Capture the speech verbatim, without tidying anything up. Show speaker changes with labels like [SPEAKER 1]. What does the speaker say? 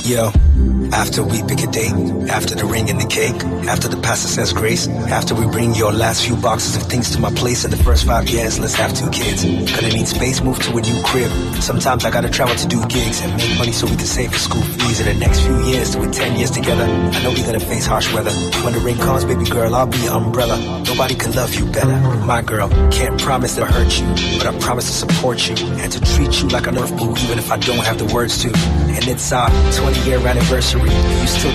[SPEAKER 1] Yo, after we pick a date, after the ring and the cake, after the pastor says grace, after we bring your last few boxes of things to my place in the first five years, let's have two kids. Gonna need space, move to a new crib. Sometimes I gotta travel to do gigs and make money so we can save for school fees. In the next few years, till we're ten years together, I know we're gonna face harsh weather. When the rain comes, baby girl, I'll be your umbrella. Nobody can love you better. My girl, can't promise to hurt you, but I promise to support you and to treat you like a Nerf boo, even if I don't have the words to. And it's our twenty year anniversary, and you still